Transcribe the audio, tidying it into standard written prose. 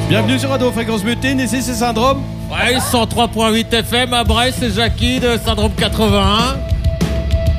Bienvenue sur Radio Fréquence Mutine, ici c'est Syndrome. Ouais, 103.8 FM à Brest, c'est Jackie de Syndrome 81.